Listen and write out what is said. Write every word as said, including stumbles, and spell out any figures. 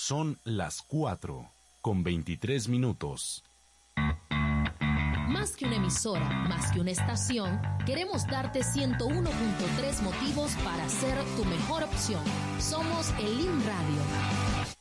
Son las cuatro con veintitrés minutos. Más que una emisora, más que una estación, queremos darte ciento uno punto tres motivos para ser tu mejor opción. Somos el I N Radio.